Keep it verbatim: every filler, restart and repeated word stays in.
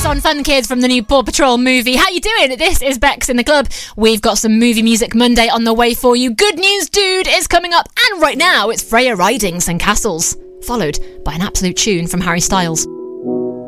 on Fun Kids from the new Paw Patrol movie. How you doing? This is Bex in the Club. We've got some Movie Music Monday on the way for you. Good News Dude is coming up, and right now it's Freya riding St Castles, followed by an absolute tune from Harry Styles.